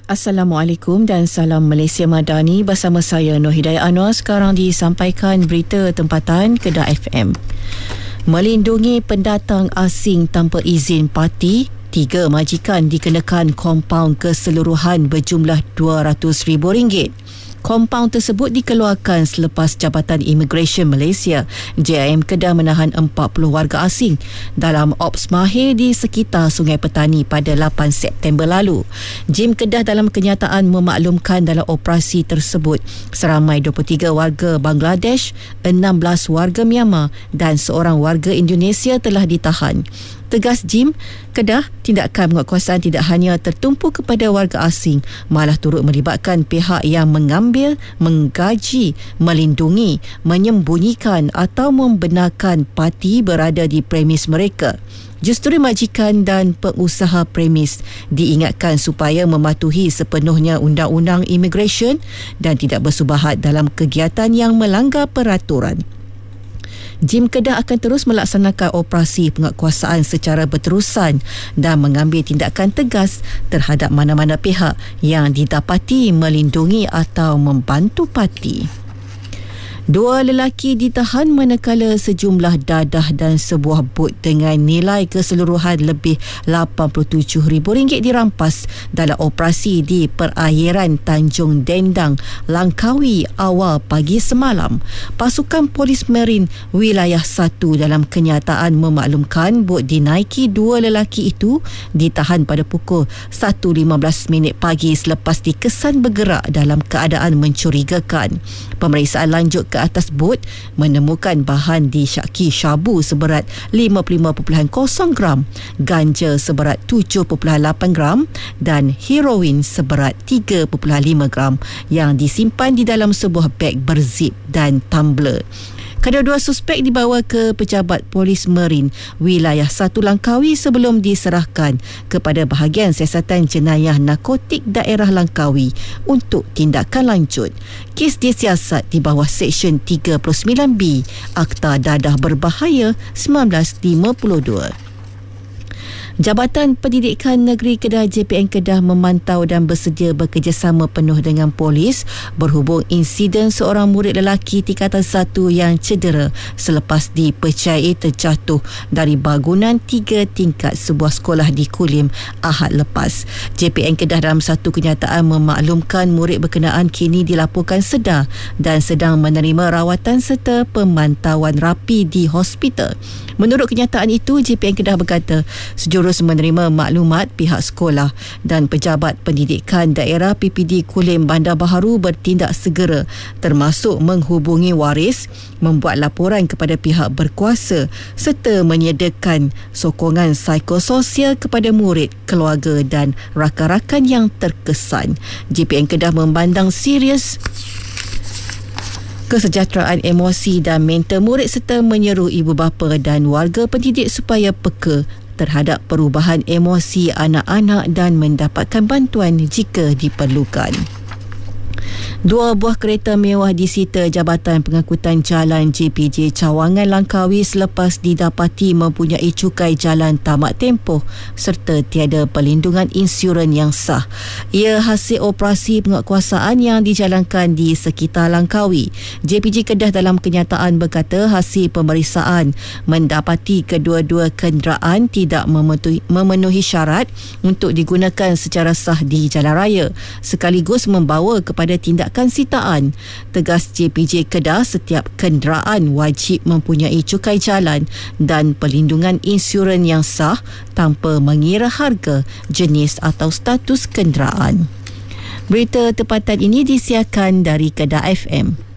Assalamualaikum dan salam Malaysia Madani, bersama saya Nur Hidayah Anwar. Sekarang disampaikan berita tempatan Kedah FM. Melindungi pendatang asing tanpa izin parti, 3 majikan dikenakan kompaun keseluruhan berjumlah RM200,000. Kompaun tersebut dikeluarkan selepas Jabatan Imigresen Malaysia JIM Kedah menahan 40 warga asing dalam ops mahir di sekitar Sungai Petani pada 8 September lalu. JIM Kedah dalam kenyataan memaklumkan dalam operasi tersebut seramai 23 warga Bangladesh, 16 warga Myanmar dan seorang warga Indonesia telah ditahan. Tegas JIM Kedah, tindakan penguatkuasaan tidak hanya tertumpu kepada warga asing, malah turut melibatkan pihak yang mengambil, menggaji, melindungi, menyembunyikan atau membenarkan parti berada di premis mereka. Justru majikan dan pengusaha premis diingatkan supaya mematuhi sepenuhnya undang-undang imigresen dan tidak bersubahat dalam kegiatan yang melanggar peraturan. JIM Kedah akan terus melaksanakan operasi penguatkuasaan secara berterusan dan mengambil tindakan tegas terhadap mana-mana pihak yang didapati melindungi atau membantu parti. 2 lelaki ditahan manakala sejumlah dadah dan sebuah bot dengan nilai keseluruhan lebih RM87,000 dirampas dalam operasi di perairan Tanjung Dendang, Langkawi awal pagi semalam. Pasukan Polis Marin Wilayah 1 dalam kenyataan memaklumkan bot dinaiki 2 lelaki itu ditahan pada pukul 1.15 pagi selepas dikesan bergerak dalam keadaan mencurigakan. Pemeriksaan lanjut ke atas bot menemukan bahan disyaki syabu seberat 55.0 gram, ganja seberat 7.8 gram dan heroin seberat 3.5 gram yang disimpan di dalam sebuah beg berzip dan tumbler. Kedua-dua suspek dibawa ke Pejabat Polis Marin Wilayah 1 Langkawi sebelum diserahkan kepada Bahagian Siasatan Jenayah Narkotik Daerah Langkawi untuk tindakan lanjut. Kes disiasat di bawah Seksyen 39B Akta Dadah Berbahaya 1952. Jabatan Pendidikan Negeri Kedah JPN Kedah memantau dan bersedia bekerjasama penuh dengan polis berhubung insiden seorang murid lelaki tingkatan 1 yang cedera selepas dipercayai terjatuh dari bangunan 3 tingkat sebuah sekolah di Kulim Ahad lepas. JPN Kedah dalam satu kenyataan memaklumkan murid berkenaan kini dilaporkan sedar dan sedang menerima rawatan serta pemantauan rapi di hospital. Menurut kenyataan itu, JPN Kedah berkata sejurus menerima maklumat pihak sekolah dan Pejabat Pendidikan Daerah PPD Kulim Bandar Baharu bertindak segera termasuk menghubungi waris, membuat laporan kepada pihak berkuasa serta menyediakan sokongan psikososial kepada murid, keluarga dan rakan-rakan yang terkesan. JPN Kedah memandang serius kesejahteraan emosi dan mental murid serta menyeru ibu bapa dan warga pendidik supaya peka terhadap perubahan emosi anak-anak dan mendapatkan bantuan jika diperlukan. 2 buah kereta mewah disita Jabatan Pengangkutan Jalan JPJ Cawangan Langkawi selepas didapati mempunyai cukai jalan tamat tempoh serta tiada perlindungan insurans yang sah. Ia hasil operasi penguatkuasaan yang dijalankan di sekitar Langkawi. JPJ Kedah dalam kenyataan berkata hasil pemeriksaan mendapati kedua-dua kenderaan tidak memenuhi syarat untuk digunakan secara sah di jalan raya sekaligus membawa kepada tindakan sitaan. Tegas JPJ Kedah, setiap kenderaan wajib mempunyai cukai jalan dan perlindungan insurans yang sah tanpa mengira harga, jenis atau status kenderaan. Berita tempatan ini disiarkan dari Kedah FM.